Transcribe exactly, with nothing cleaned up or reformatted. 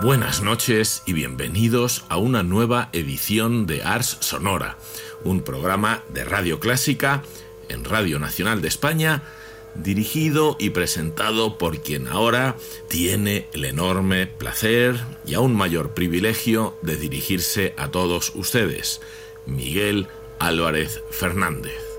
Buenas noches y bienvenidos a una nueva edición de Ars Sonora, un programa de Radio Clásica en Radio Nacional de España, dirigido y presentado por quien ahora tiene el enorme placer y aún mayor privilegio de dirigirse a todos ustedes, Miguel Álvarez Fernández.